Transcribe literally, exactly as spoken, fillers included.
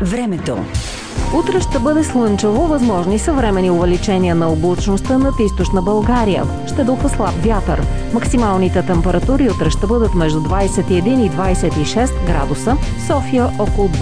Времето. Утре ще бъде слънчево, възможни съвременни увеличения на облачността над източна България. Ще духа слаб вятър. Максималните температури утре ще бъдат между двадесет и един и двадесет и шест градуса, София около